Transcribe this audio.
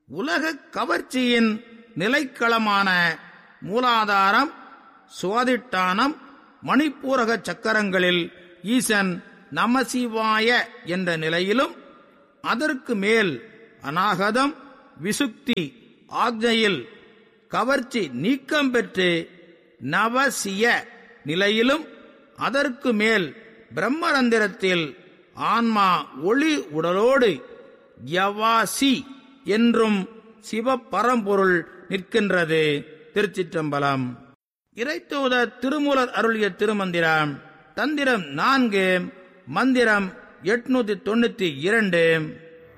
உலக கவர்ச்சியின் நிலைக்களமான மூலாதாரம், சுவாதிட்டானம், மணிப்பூரக சக்கரங்களில் ஈசன் நமசிவாய என்ற நிலையிலும், அதற்கு மேல் அநாகதம், விசுக்தி ஆக்ஞையில் கவர்ச்சி நீக்கம் பெற்று நவசிய நிலையிலும், அதற்கு மேல் பிரம்மரந்திரத்தில் ஆன்மா ஒளி உடலோடு யவாசி என்றும் சிவபரம்பொருள் நிற்கின்றது. திருச்சிற்றம்பலம். இறைத்தூதர் திருமூலர் அருளிய திருமந்திரம். தந்திரம் 4, மந்திரம் 892.